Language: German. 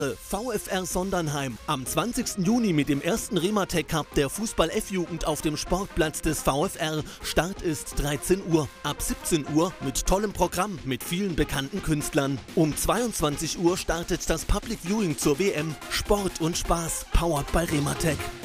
VfR Sondernheim am 20. Juni mit dem ersten Rematec Cup der Fußball-F-Jugend auf dem Sportplatz des VfR. Start ist 13 Uhr. Ab 17 Uhr mit tollem Programm mit vielen bekannten Künstlern. Um 22 Uhr startet das Public Viewing zur WM. Sport und Spaß, powered by Rematec.